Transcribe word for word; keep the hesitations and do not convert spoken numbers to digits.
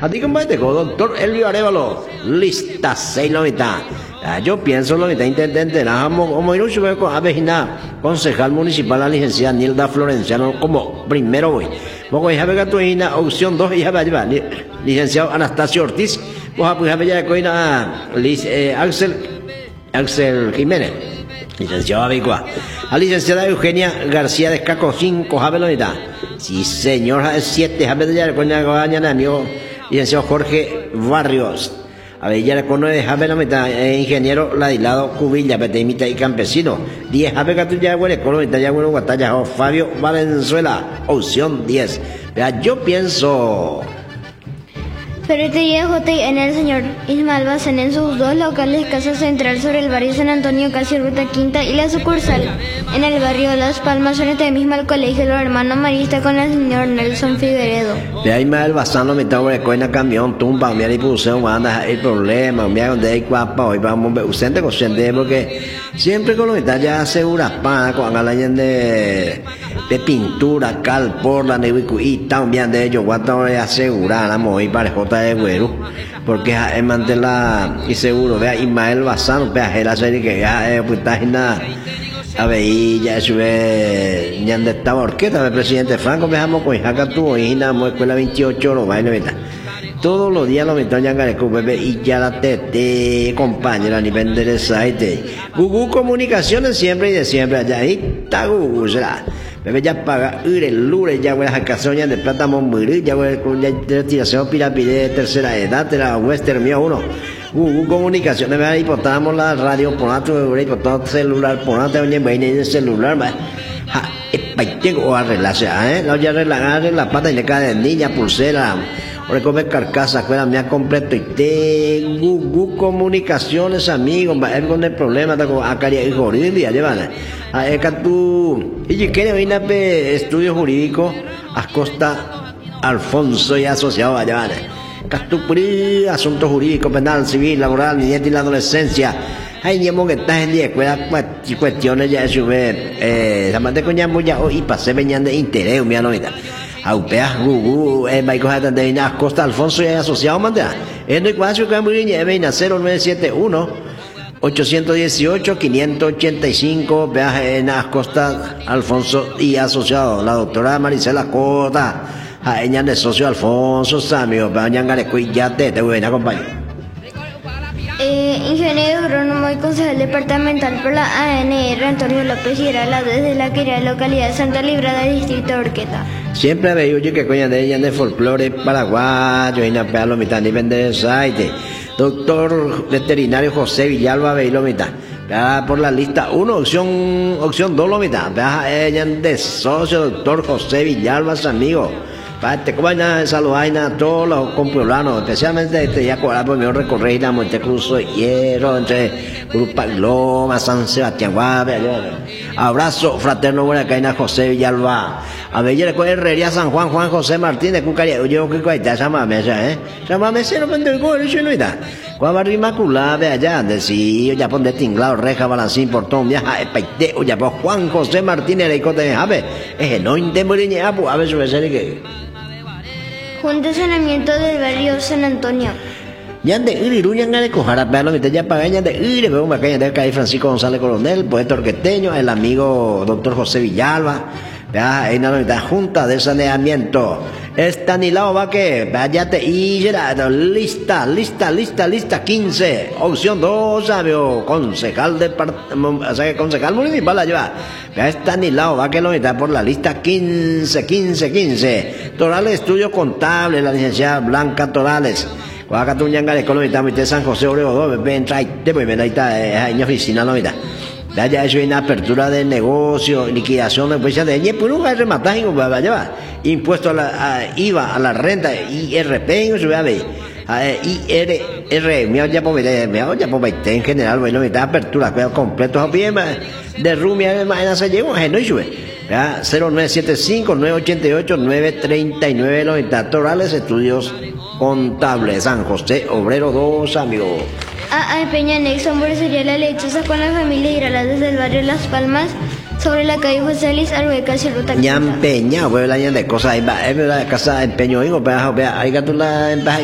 A ti, compadre, doctor Elvio Arevalo, lista seis la mitad. Yo pienso la mitad intendente, como irucho con Avejina, concejal municipal, la licenciada Nilda Florenciano, como primero voy. Poco hija vega tu hija, opción dos, hija vega, licenciado Anastasio Ortiz, vos hija vega coina, Axel, Axel Jiménez, licenciado Avicua. A licenciada Eugenia García de Escaco, cinco, Javier la mitad. Sí, señor, siete, Javier de Coña Goña, amigo, licenciado Jorge Barrios. A ver, ya con nueve, Javier la mitad, eh, ingeniero Ladilado Cubilla, Petemita y Campesino. diez, Javier Catulla, Güere, Colomita, ya bueno, Guatalla, Fabio Valenzuela, opción diez. Vea, yo pienso. Ferretería J N el señor Ismael Bazán en sus dos locales, Casa Central sobre el barrio San Antonio, casi Ruta Quinta, y la sucursal en el barrio Las Palmas, en este mismo el colegio Los Hermanos Maristas con el señor Nelson Figueredo. De ahí Ismael Bazán lo metió en coina camión, tumba, mira y puse un anda el problema, mira donde hay cuapa, hoy vamos a usted consciente porque siempre con los detalles asegura pan, con la de de pintura, cal, por la nevicu y también de ellos, guata asegurar, la moví para J de Güero, porque es mantela y seguro, vea Ismael Bazán, vea la serie que ya pues está en nada. A ver, ya sube, ya de esta orquesta, el presidente Franco, veamos con Jaca tu hija, escuela veintiocho, lo va a ver. Todos los días lo meto en Yangareco, bebé, y ya la tete, compañera, ni vender el site. Google Comunicaciones siempre y de siempre, allá ahí está Google, será. Bebé ya paga, ure, lure, ya voy a casoña de plata momburí, ya voy a retiración pirapide de tercera edad, de la Western mío uno. Google Comunicaciones, me hipotamos la radio, ponato, hipotamos celular, ponato, oye, vaina de celular, va. Ja, o arreglarse, ¿eh? La voy a arreglar la pata y le cae de niña, pulsera. Ahora come carcasa, fuera mía completo y te Google Comunicaciones, amigos, va con el problema, está con Acaria y Joridia, llevan. A eka tú, y yo quiero ir a estudio jurídico, a Costa Alfonso y asociado allá, van. Castupri, asunto jurídico, penal, civil, laboral, niñez y la adolescencia. Hay niños que están en día, cuestiones ya sube, eh, la mande con ya muy ya, y pasé venían de interés, mi anónita. Aupea, Gugu, eh, Michael Hatton de Inas Costa Alfonso y asociado manda. En el cuadro que muy bien, Veina cero nueve siete uno ocho uno ocho cinco ocho cinco, viaje en Costa Alfonso y asociado. La doctora Marisela Cota, a ella de socio Alfonso Samio, Bañan Garecuy, ya te, te voy a acompañar. Eh, ingeniero agrónomo y concejal departamental por la A N R Antonio López Girala desde la querida localidad de Santa Librada, distrito de Orqueta. Siempre veo yo que coña de ella de folclore paraguayo y na pealo mitad ni vender site. Doctor veterinario José Villalba Veilo mitad. Por la lista uno, opción opción dos lo mitad. Ella de socio doctor José Villalba, amigo. Parte, como hay nada, saludar a todos los compueblanos, especialmente este ya por mi recorrer la Montecruz de Hierro, entre Grupa Loma, San Sebastián, Guave, abrazo fraterno, buena caína José Villalba, a ver, yo recuerdo Herrería San Juan, Juan José Martínez, Cucaria, yo que cuesta, llámame allá, eh, llámame, se lo vende el gol, y no está, Guabarri Inmaculada, allá, de sí, ya pon de tinglado, reja, balancín, portón, viaja, epaiteo, ya por Juan José Martínez, le cote, a ver, es no intemoriñe, a ver, su becer que. Junta de Saneamiento del barrio San Antonio. Ya de Iriru, ya de Cojara, pero me ya pagaña de Iri, pero me caña de acá Francisco González Coronel, poeta orqueteño, el amigo doctor José Villalba, ya, en la Junta de Saneamiento. Estanilao va que, váyate y ya, lista, lista, lista, lista, quince, opción dos, sabio, concejal de, o sea, concejal municipal la lleva. Ya Estanilao va que lo está por la lista quince, quince, quince. Torales Estudio Contable, la licenciada Blanca Torales. Guacatuñanga de Colombia, de San José Obrego, ven, trae, después ven, ahí está, en oficina, no, mira. Ya eso es una apertura de negocio, liquidación de empresas de ñe, pues nunca hay rematar, impuesto a la a I V A, a la renta, I R P, no se ve a ver, I R R, me ya por me ya por en general, bueno, me da apertura, pero completo, bien, de Rumia, además, se lleva, no sube, ya, cero nueve siete cinco nueve ocho ocho nueve tres nueve, los Torales Estudios Contables, San José Obrero dos, amigos. A A Peña Nexo, hamburguesería La Lechosa con la familia Irala desde el barrio Las Palmas, sobre la calle José Luis Argueca, Ruta Ñampeña, pues la de cosas, es la casa empeño, digo, pero hay que tú la